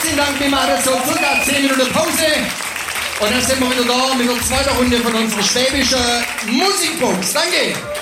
Herzlichen Dank, wir machen jetzt so circa 10 Minuten Pause. Und dann sind wir wieder da mit der zweiten Runde von unserer schwäbischen Musikbox. Danke!